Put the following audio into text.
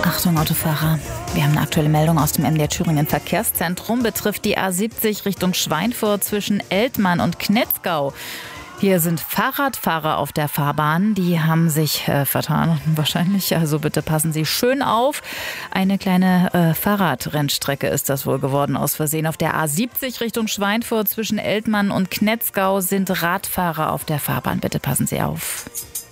Achtung Autofahrer, wir haben eine aktuelle Meldung aus dem MDR Thüringen Verkehrszentrum, betrifft die A70 Richtung Schweinfurt zwischen Eltmann und Knetzgau. Hier sind Fahrradfahrer auf der Fahrbahn, die haben sich vertan wahrscheinlich, also bitte passen Sie schön auf. Eine kleine Fahrradrennstrecke ist das wohl geworden aus Versehen. Auf der A70 Richtung Schweinfurt zwischen Eltmann und Knetzgau sind Radfahrer auf der Fahrbahn, bitte passen Sie auf.